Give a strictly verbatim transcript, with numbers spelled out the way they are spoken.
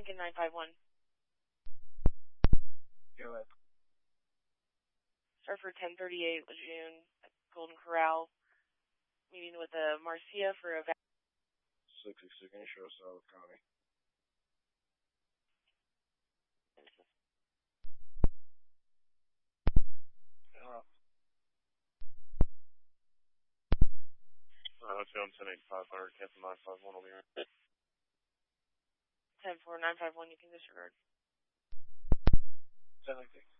Lincoln nine five one. Go ahead. Start for ten thirty-eight Lejeune at Golden Corral. Meeting with the Marcia for a six six six, can you show us South County? Uh, uh, Jones ten eight five hundred, Captain nine five one will be right. ten four nine five one, you can disregard. ten six.